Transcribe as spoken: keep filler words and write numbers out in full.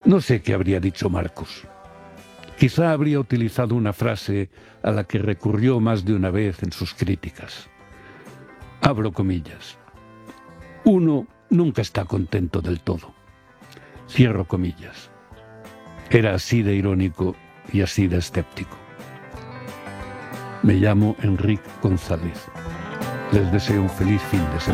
No sé qué habría dicho Marcos. Quizá habría utilizado una frase a la que recurrió más de una vez en sus críticas. Abro comillas. Uno nunca está contento del todo. Cierro comillas. Era así de irónico y así de escéptico. Me llamo Enrique González. Les deseo un feliz fin de semana.